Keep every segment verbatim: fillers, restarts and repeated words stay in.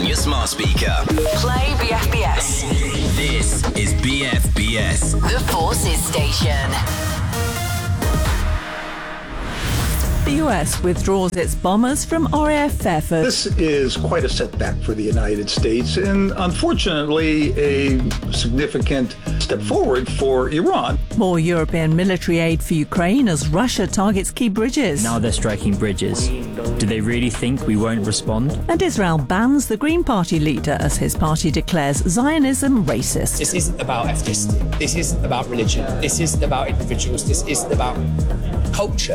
on your smart speaker. Play B F B S. This is B F B S, The Forces Station. The U S withdraws its bombers from R A F Fairford. This is quite a setback for the United States and, unfortunately, a significant step forward for Iran. More European military aid for Ukraine as Russia targets key bridges. Now they're striking bridges. Do they really think we won't respond? And Israel bans the Green Party leader as his party declares Zionism racist. This isn't about ethnicity. This isn't about religion. This isn't about individuals. This isn't about culture.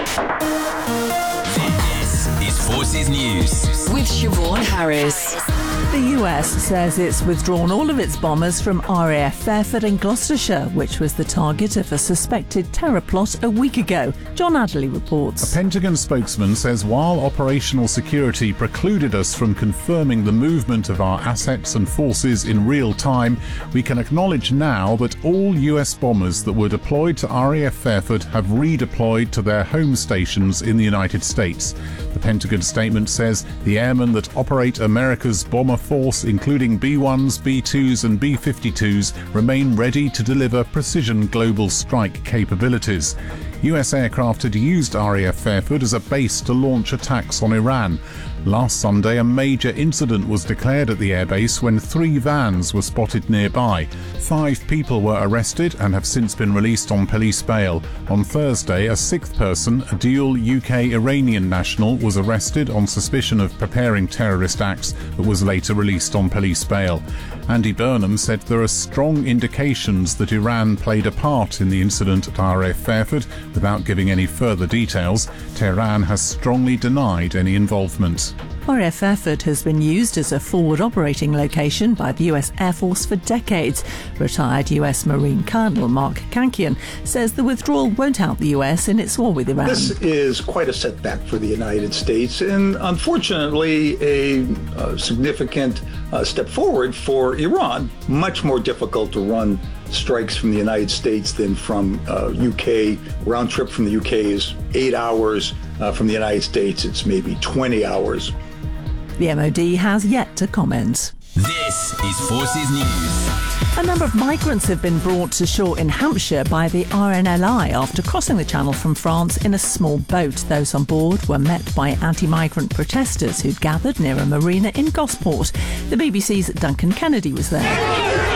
This is Forces News With Siobhan Harris. The U S says it's withdrawn all of its bombers from R A F Fairford in Gloucestershire, which was the target of a suspected terror plot a week ago. John Adderley reports. A Pentagon spokesman says while operational security precluded us from confirming the movement of our assets and forces in real time, we can acknowledge now that all U S bombers that were deployed to R A F Fairford have redeployed to their home stations in the United States. The Pentagon statement says the airmen that operate America's bomber force, including B ones, B twos and B fifty-twos, remain ready to deliver precision global strike capabilities. U S aircraft had used R A F Fairford as a base to launch attacks on Iran. Last Sunday, a major incident was declared at the airbase when three vans were spotted nearby. Five people were arrested and have since been released on police bail. On Thursday, a sixth person, a dual U K-Iranian national, was arrested on suspicion of preparing terrorist acts but was later released on police bail. Andy Burnham said there are strong indications that Iran played a part in the incident at R A F Fairford. Without giving any further details, Tehran has strongly denied any involvement. R A F Fairford has been used as a forward operating location by the U S Air Force for decades. Retired U S Marine Colonel Mark Kankian says the withdrawal won't help the U S in its war with Iran. This is quite a setback for the United States and, unfortunately, a, a significant uh, step forward for Iran. Much more difficult to run strikes from the United States than from uh, U K. Round trip from the U K is eight hours. Uh, from the United States, it's maybe twenty hours. The M O D has yet to comment. This is Forces News. A number of migrants have been brought to shore in Hampshire by the R N L I after crossing the Channel from France in a small boat. Those on board were met by anti-migrant protesters who'd gathered near a marina in Gosport. The B B C's Duncan Kennedy was there.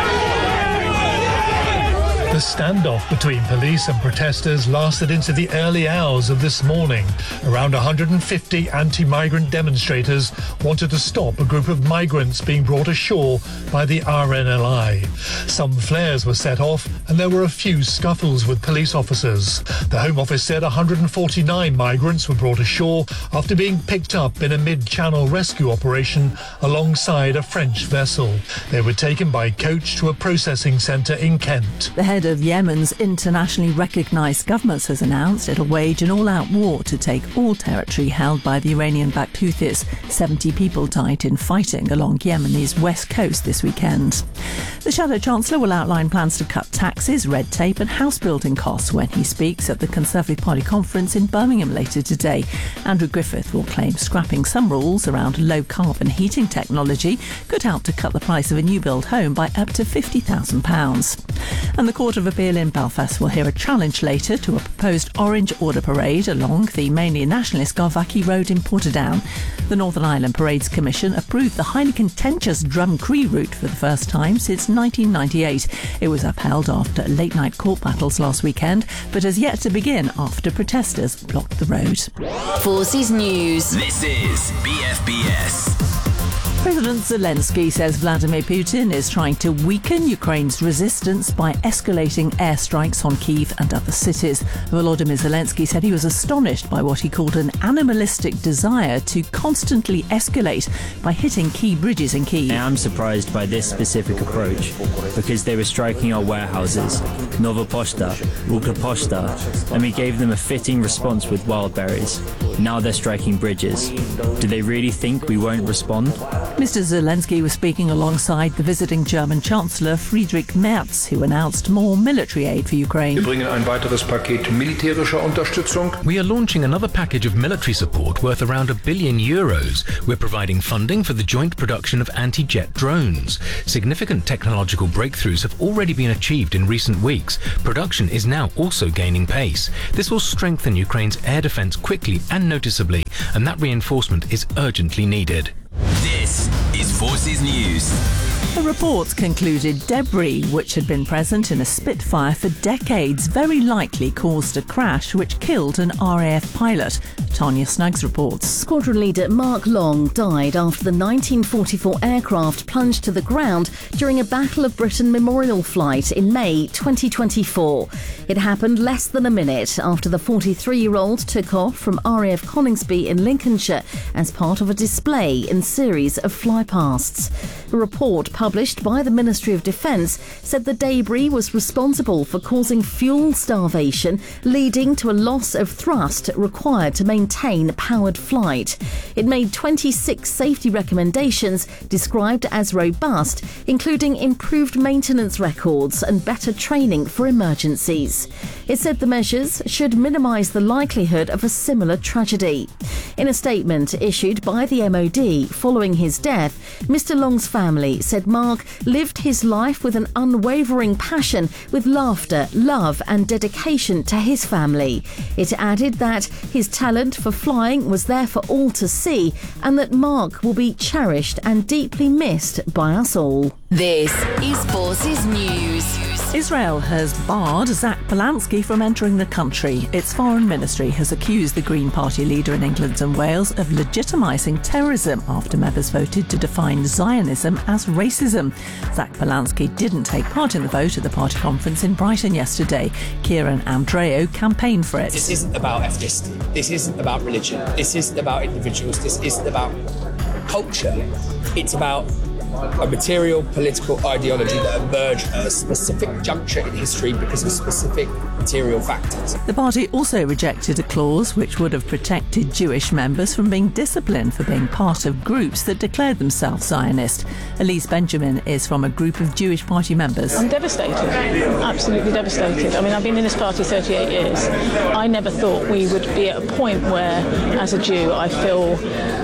The standoff between police and protesters lasted into the early hours of this morning. Around one hundred fifty anti-migrant demonstrators wanted to stop a group of migrants being brought ashore by the R N L I. Some flares were set off and there were a few scuffles with police officers. The Home Office said one hundred forty-nine migrants were brought ashore after being picked up in a mid-channel rescue operation alongside a French vessel. They were taken by coach to a processing centre in Kent. The head of Yemen's internationally recognised government has announced it'll wage an all-out war to take all territory held by the Iranian-backed Houthis. seventy people died in fighting along Yemen's west coast this weekend. The Shadow Chancellor will outline plans to cut taxes, red tape and house building costs when he speaks at the Conservative Party conference in Birmingham later today. Andrew Griffith will claim scrapping some rules around low-carbon heating technology could help to cut the price of a new-build home by up to fifty thousand pounds. And the Court of Appeal in Belfast will hear a challenge later to a proposed Orange Order parade along the mainly nationalist Garvackie Road in Portadown. The Northern Ireland Parades Commission approved the highly contentious Drumcree route for the first time since nineteen ninety-eight. It was upheld after late-night court battles last weekend, but has yet to begin after protesters blocked the road. Forces News. This is B F B S. President Zelensky says Vladimir Putin is trying to weaken Ukraine's resistance by escalating airstrikes on Kyiv and other cities. Volodymyr Zelensky said he was astonished by what he called an animalistic desire to constantly escalate by hitting key bridges in Kyiv. I am surprised by this specific approach because they were striking our warehouses, Nova Poshta, Ukra Poshta, and we gave them a fitting response with wild berries. Now they're striking bridges. Do they really think we won't respond? Mister Zelensky was speaking alongside the visiting German Chancellor Friedrich Merz, who announced more military aid for Ukraine. Wir bringen ein weiteres Paket militärischer Unterstützung. We are launching another package of military support worth around a billion euros. We're providing funding for the joint production of anti-jet drones. Significant technological breakthroughs have already been achieved in recent weeks. Production is now also gaining pace. This will strengthen Ukraine's air defense quickly and noticeably, and that reinforcement is urgently needed. This is Forces News. The reports concluded debris, which had been present in a Spitfire for decades, very likely caused a crash which killed an R A F pilot. Tanya Snuggs reports. Squadron leader Mark Long died after the nineteen forty-four aircraft plunged to the ground during a Battle of Britain memorial flight in May twenty twenty-four. It happened less than a minute after the forty-three-year-old took off from R A F Coningsby in Lincolnshire as part of a display in series of flypasts. A report published by the Ministry of Defence said the debris was responsible for causing fuel starvation, leading to a loss of thrust required to maintain powered flight. It made twenty-six safety recommendations described as robust, including improved maintenance records and better training for emergencies. It said the measures should minimise the likelihood of a similar tragedy. In a statement issued by the M O D following his death, Mister Long's family said Mark lived his life with an unwavering passion, with laughter, love and dedication to his family. It added that his talent for flying was there for all to see, and that Mark will be cherished and deeply missed by us all. This is Forces News. Israel has barred Zach Polanski from entering the country. Its foreign ministry has accused the Green Party leader in England and Wales of legitimising terrorism after members voted to define Zionism as racism. Zach Polanski didn't take part in the vote at the party conference in Brighton yesterday. Kieran Andreo campaigned for it. This isn't about ethnicity. This isn't about religion. This isn't about individuals. This isn't about culture. It's about a material political ideology that emerged at a specific juncture in history because of specific material factors. The party also rejected a clause which would have protected Jewish members from being disciplined for being part of groups that declared themselves Zionist. Elise Benjamin is from a group of Jewish party members. I'm devastated, absolutely devastated. I mean, I've been in this party thirty-eight years. I never thought we would be at a point where, as a Jew, I feel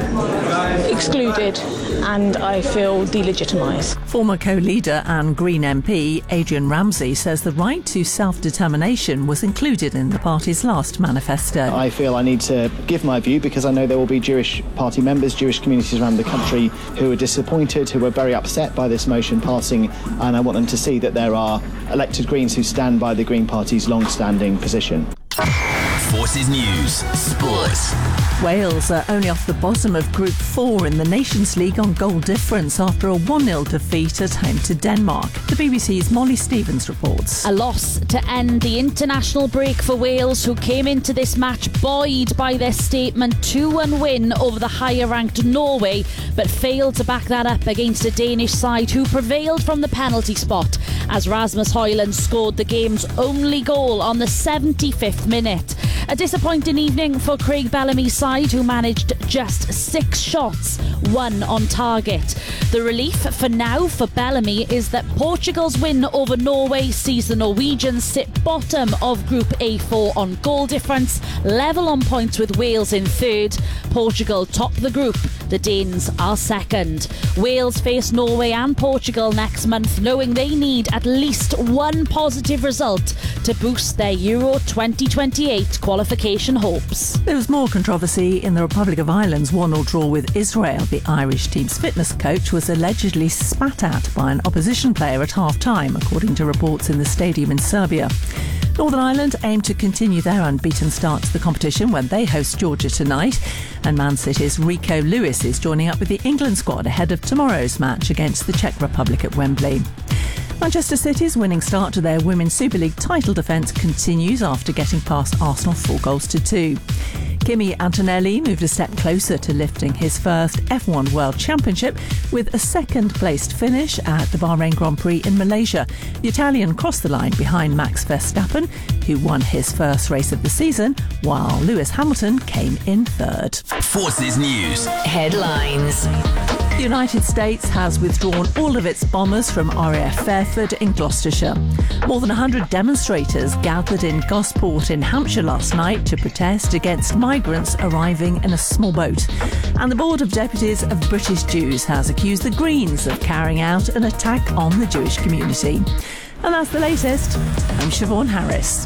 excluded and I feel delegitimised. Former co-leader and Green M P Adrian Ramsey says the right to self-determination was included in the party's last manifesto. I feel I need to give my view because I know there will be Jewish party members, Jewish communities around the country who are disappointed, who are very upset by this motion passing, and I want them to see that there are elected Greens who stand by the Green Party's long-standing position. Forces News Sports. Wales are only off the bottom of Group four in the Nations League on goal difference after a one nil defeat at home to Denmark. The B B C's Molly Stevens reports. A loss to end the international break for Wales, who came into this match buoyed by their statement two one win over the higher-ranked Norway, but failed to back that up against a Danish side who prevailed from the penalty spot as Rasmus Højlund scored the game's only goal on the seventy-fifth minute. A disappointing evening for Craig Bellamy's side, who managed just six shots, one on target. The relief for now for Bellamy is that Portugal's win over Norway sees the Norwegians sit bottom of Group A four on goal difference, level on points with Wales in third. Portugal top the group. The Danes are second. Wales face Norway and Portugal next month, knowing they need at least one positive result to boost their Euro twenty twenty-eight qualification hopes. There was more controversy in the Republic of Ireland's one all draw with Israel. The Irish team's fitness coach was allegedly spat at by an opposition player at half-time, according to reports in the stadium in Serbia. Northern Ireland aim to continue their unbeaten start to the competition when they host Georgia tonight. And Man City's Rico Lewis is joining up with the England squad ahead of tomorrow's match against the Czech Republic at Wembley. Manchester City's winning start to their Women's Super League title defence continues after getting past Arsenal four goals to two. Kimi Antonelli moved a step closer to lifting his first F one World Championship with a second-placed finish at the Bahrain Grand Prix in Malaysia. The Italian crossed the line behind Max Verstappen, who won his first race of the season, while Lewis Hamilton came in third. Forces News Headlines. The United States has withdrawn all of its bombers from R A F Fairford in Gloucestershire. More than one hundred demonstrators gathered in Gosport in Hampshire last night to protest against migrants arriving in a small boat. And the Board of Deputies of British Jews has accused the Greens of carrying out an attack on the Jewish community. And that's the latest. I'm Siobhan Harris.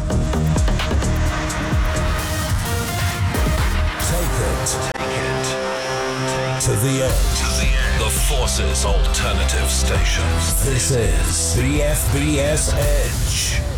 Take it to the edge. The Forces Alternative Station. This is the F B S Edge.